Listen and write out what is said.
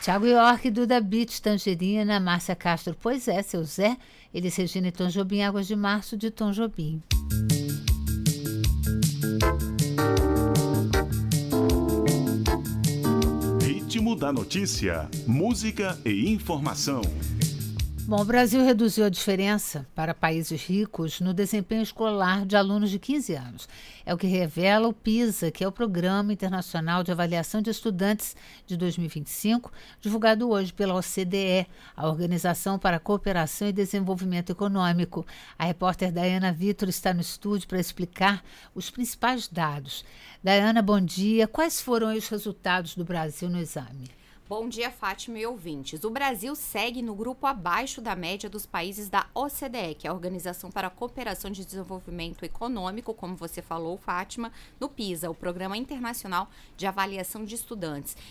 Thiago York, Duda Beat, Tangerina, Márcia Castro, pois é, seu Zé, Elis Regina e Tom Jobim, Águas de Março, de Tom Jobim. Ritmo da notícia, música e informação. Bom, o Brasil reduziu a diferença para países ricos no desempenho escolar de alunos de 15 anos. É o que revela o PISA, que é o Programa Internacional de Avaliação de Estudantes de 2025, divulgado hoje pela OCDE, a Organização para a Cooperação e Desenvolvimento Econômico. A repórter Dayana Vitor está no estúdio para explicar os principais dados. Dayana, bom dia. Quais foram os resultados do Brasil no exame? Bom dia, Fátima e ouvintes. O Brasil segue no grupo abaixo da média dos países da OCDE, que é a Organização para a Cooperação de Desenvolvimento Econômico, como você falou, Fátima, no PISA, o Programa Internacional de Avaliação de Estudantes.